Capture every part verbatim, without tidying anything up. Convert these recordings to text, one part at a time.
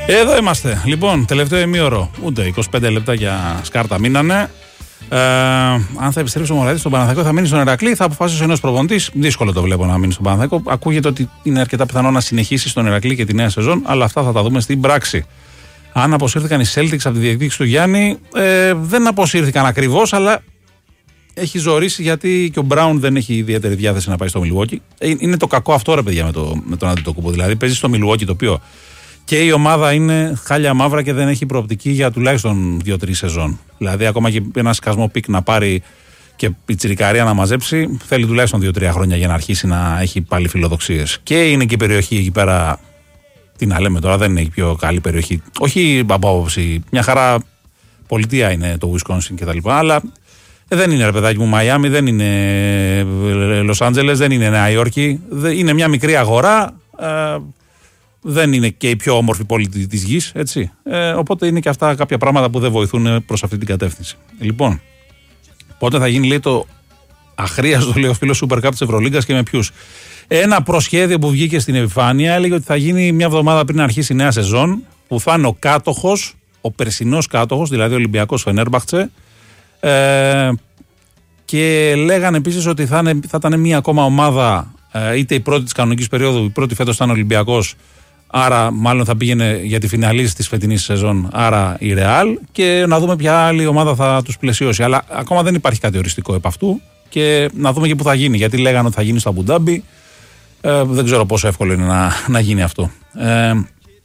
Εδώ είμαστε. Λοιπόν, τελευταίο ημίωρο. Ούτε είκοσι πέντε λεπτά για σκάρτα μείνανε. Ε, αν θα επιστρέψει ο Μωραήτης στον Παναθηναϊκό, θα μείνει στον Ηρακλή. Θα αποφασίσει ο νέος προπονητής. Δύσκολο το βλέπω να μείνει στον Παναθηναϊκό. Ακούγεται ότι είναι αρκετά πιθανό να συνεχίσει στον Ηρακλή και τη νέα σεζόν, αλλά αυτά θα τα δούμε στην πράξη. Αν αποσύρθηκαν οι Celtics από τη διεκδίκηση του Γιάννη, ε, δεν αποσύρθηκαν ακριβώς, αλλά έχει ζωρίσει γιατί και ο Μπράουν δεν έχει ιδιαίτερη διάθεση να πάει στο Milwaukee. Ε, είναι το κακό αυτό, ρε παιδιά, με, το, με τον Αντετοκούμπο. Δηλαδή παίζει στο Milwaukee, το οποίο και η ομάδα είναι χάλια μαύρα και δεν έχει προοπτική για τουλάχιστον δύο τρεις σεζόν. Δηλαδή, ακόμα και ένα σκασμό πικ να πάρει και πιτσιρικαρία να μαζέψει, θέλει τουλάχιστον δύο τρία χρόνια για να αρχίσει να έχει πάλι φιλοδοξίες. Και είναι και η περιοχή εκεί πέρα. Τι να λέμε τώρα, δεν είναι η πιο καλή περιοχή. Όχι από άποψη, μια χαρά πολιτεία είναι το Wisconsin κτλ. Αλλά δεν είναι, ρε παιδάκι μου, Μαϊάμι, δεν είναι Λος Άντζελες, δεν είναι Νέα Υόρκη. Είναι μια μικρή αγορά. Ε, δεν είναι και η πιο όμορφη πόλη της γης, έτσι. Ε, οπότε είναι και αυτά κάποια πράγματα που δεν βοηθούν προς αυτή την κατεύθυνση. Λοιπόν, πότε θα γίνει, λέει, το αχρίαστο, λέει ο φίλος, Super Cup της Ευρωλίγκας και με ποιους. Ένα προσχέδιο που βγήκε στην επιφάνεια έλεγε ότι θα γίνει μια εβδομάδα πριν αρχίσει η νέα σεζόν, που θα είναι ο κάτοχος, ο περσινός κάτοχος, δηλαδή ο Ολυμπιακός Φενέρμπαχτσε. Ε, και λέγανε επίσης ότι θα, είναι, θα ήταν μια ακόμα ομάδα, ε, είτε η πρώτη της κανονικής περίοδου, η πρώτη φέτος ήταν ο Ολυμπιακός, άρα μάλλον θα πήγαινε για τη φιναλίστη της φετινής σεζόν, άρα η Ρεάλ, και να δούμε ποια άλλη ομάδα θα τους πλαισιώσει. Αλλά ακόμα δεν υπάρχει κάτι οριστικό επ' αυτού και να δούμε και πού θα γίνει, γιατί λέγανε ότι θα γίνει στο Αμπουντάμπι. Ε, δεν ξέρω πόσο εύκολο είναι να, να γίνει αυτό. Ε,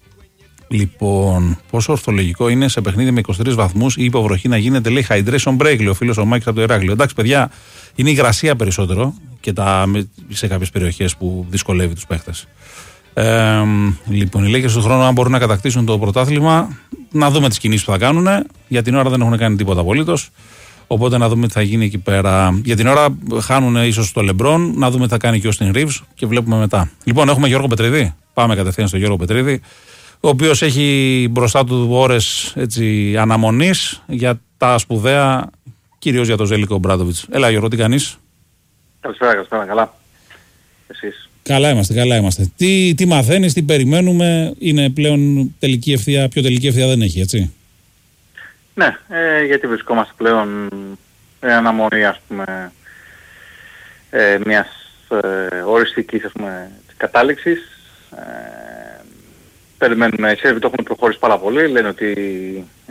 λοιπόν, πόσο ορθολογικό είναι σε παιχνίδι με είκοσι τρεις βαθμούς η υποβροχή να γίνεται, λέει, hydration break, λέει ο φίλος ο Μάκης από το Ηράκλειο. Εντάξει, παιδιά, είναι η υγρασία περισσότερο και τα, σε κάποιες περιοχές που δυσκολεύει τους παίχτες. Ε, λοιπόν, οι Lakers του χρόνου, αν μπορούν να κατακτήσουν το πρωτάθλημα, να δούμε τις κινήσεις που θα κάνουν. Για την ώρα δεν έχουν κάνει τίποτα απολύτως. Οπότε να δούμε τι θα γίνει εκεί πέρα. Για την ώρα χάνουν ίσως το Λεμπρόν, να δούμε τι θα κάνει και ο Όστιν Ρίβς και βλέπουμε μετά. Λοιπόν, έχουμε Γιώργο Πετρίδη. Πάμε κατευθείαν στο Γιώργο Πετρίδη, ο οποίος έχει μπροστά του ώρες έτσι, αναμονής για τα σπουδαία, κυρίως για τον Ζέλικο Ομπράντοβιτς. Έλα, Γιώργο, τι κάνεις? Καλησπέρα, καλησπέρα, καλά. Εσείς? Καλά είμαστε, καλά είμαστε. Τι, τι μαθαίνεις, τι περιμένουμε, είναι πλέον τελική ευθεία, πιο τελική ευθεία δεν έχει, έτσι? Ναι, ε, γιατί βρισκόμαστε πλέον ε, αναμονή, ας πούμε, ε, μιας ε, οριστικής, ας πούμε, κατάληξης. Ε, περιμένουμε, οι Σέρβοι το έχουν προχωρήσει πάρα πολύ, λένε ότι ε,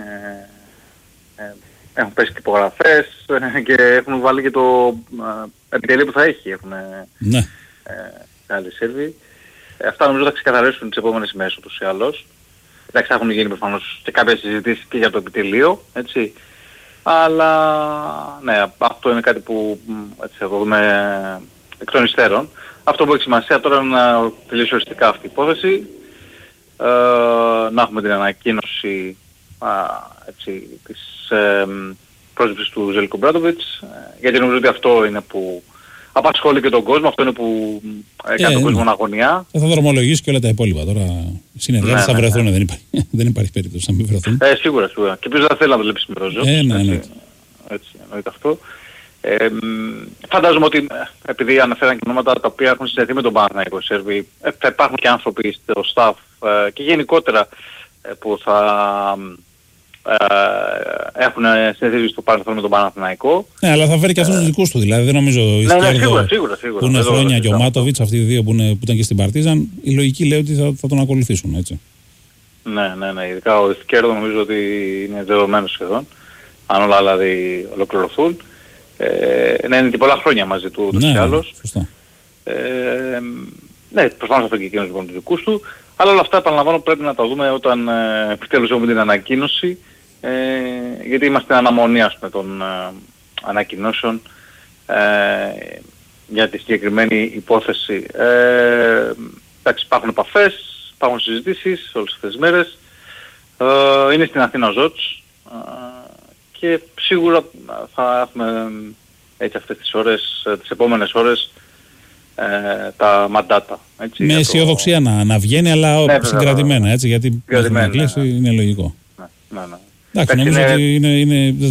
ε, έχουν πέσει και υπογραφές ε, και έχουν βάλει και το ε, επιτελείο που θα έχει, έχουν ναι. ε, άλλοι Σέρβοι. Ε, αυτά νομίζω θα ξεκαθαρίσουν τις επόμενες ημέρες ούτως ή άλλως. Εντάξει, έχουν γίνει προφανώς και κάποιες συζητήσεις και για το επιτελείο, έτσι. Αλλά, ναι, αυτό είναι κάτι που, έτσι, θα το δούμε εκ των υστέρων. Αυτό που έχει σημασία τώρα είναι να τελειώσει οριστικά αυτή η υπόθεση, ε, να έχουμε την ανακοίνωση, α, έτσι, της ε, πρόσληψης του Ζέλικο Ομπράντοβιτς, ε, γιατί νομίζω ότι αυτό είναι που απασχολεί και τον κόσμο, αυτό είναι που έκανε ε, τον κόσμο ναι. αγωνιά. Θα δρομολογήσει και όλα τα υπόλοιπα. Τώρα οι συνεργάτες ναι, θα βρεθούν, ναι, ναι. Δεν, υπάρχει, δεν υπάρχει περίπτωση να μην βρεθούν. Ε, σίγουρα, σίγουρα. Και ποιος δεν θέλει να δουλέψει με Ρόζο. Ε, ναι, ναι. Έτσι, έτσι εννοείται αυτό. Ε, φαντάζομαι ότι επειδή αναφέραν και ονόματα τα οποία έχουν συνδεθεί με τον Παναθηναϊκό Σέρβοι, ε, θα υπάρχουν και άνθρωποι στο staff ε, και γενικότερα ε, που θα ε, έχουν συνδεθεί στο παρελθόν με τον Παναθηναϊκό. Ναι, αλλά θα φέρει και αυτούς τους δικούς του. Δηλαδή δεν νομίζω η ναι, ναι, Σκέρδο, σίγουρα, σίγουρα, σίγουρα, που είναι εδώ, χρόνια, εδώ, και ο Μάτοβιτς, αυτοί οι δύο που, είναι, που ήταν και στην Παρτίζαν, η λογική λέει ότι θα, θα τον ακολουθήσουν, έτσι. Ναι, ναι, ναι. Ειδικά ο Σκέρδο νομίζω ότι είναι δεδομένο σχεδόν. Αν όλα δηλαδή ολοκληρωθούν. Ε, ναι, είναι και πολλά χρόνια μαζί του ούτως ή άλλως. Σωστά. Ε, ναι, προφανώς αυτό και εκείνος λοιπόν τους δικούς του. Αλλά όλα αυτά, επαναλαμβάνω, πρέπει να τα δούμε όταν ε, επιτέλους έχουμε την ανακοίνωση. Ε, γιατί είμαστε αναμονή, ας πούμε, των ε, ανακοινώσεων ε, για τη συγκεκριμένη υπόθεση. Ε, εντάξει, υπάρχουν επαφές, υπάρχουν συζητήσεις όλες αυτές τις μέρες. Ε, είναι στην Αθήνα ο Ζότς. Και σίγουρα θα έχουμε έτσι αυτές τις ώρες, τις επόμενες ώρες ε, τα μαντάτα. Έτσι, με αισιοδοξία το... να, να βγαίνει, αλλά ναι, συγκρατημένα, έτσι, γιατί μέχρι να κλείσει, ναι, είναι λογικό. Ναι, ναι, ναι. Εντάξει, νομίζω είναι... ότι είναι, είναι